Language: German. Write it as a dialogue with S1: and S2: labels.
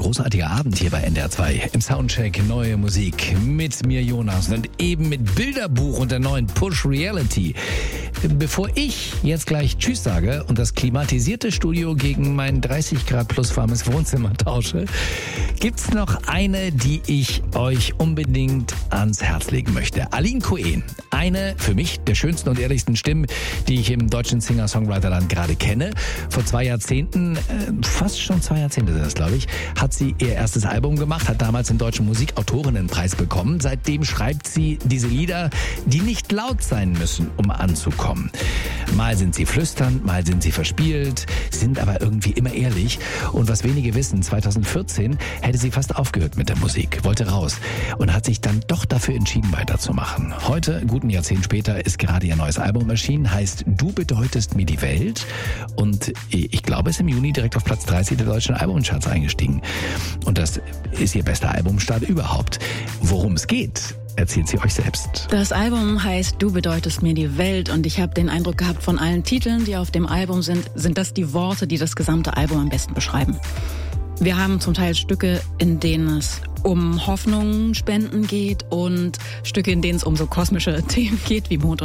S1: großartiger Abend hier bei NDR 2 im Soundcheck Neue Musik mit mir Jonas und eben mit Bilderbuch und der neuen Push Reality. Bevor ich jetzt gleich Tschüss sage und das klimatisierte Studio gegen mein 30 Grad plus warmes Wohnzimmer tausche, gibt's noch eine, die ich euch unbedingt ans Herz legen möchte. Aline Cohen, eine für mich der schönsten und ehrlichsten Stimmen, die ich im deutschen Singer-Songwriter-Land gerade kenne. Vor 2 Jahrzehnten, fast schon 2 Jahrzehnte sind das, glaube ich, hat sie ihr erstes Album gemacht, hat damals den Deutschen Musikautorinnenpreis bekommen. Seitdem schreibt sie diese Lieder, die nicht laut sein müssen, um anzukommen. Mal sind sie flüsternd, mal sind sie verspielt, sind aber irgendwie immer ehrlich. Und was wenige wissen, 2014 hätte sie fast aufgehört mit der Musik, wollte raus und hat sich dann doch dafür entschieden, weiterzumachen. Heute, guten Jahrzehnt später, ist gerade ihr neues Album erschienen, heißt Du bedeutest mir die Welt und ich glaube, ist im Juni direkt auf Platz 30 der deutschen Albumcharts eingestiegen. Und das ist ihr bester Albumstart überhaupt. Worum es geht, erzählt sie euch selbst.
S2: Das Album heißt Du bedeutest mir die Welt und ich habe den Eindruck gehabt, von allen Titeln, die auf dem Album sind das die Worte, die das gesamte Album am besten beschreiben. Wir haben zum Teil Stücke, in denen es um Hoffnung spenden geht und Stücke, in denen es um so kosmische Themen geht wie Mond und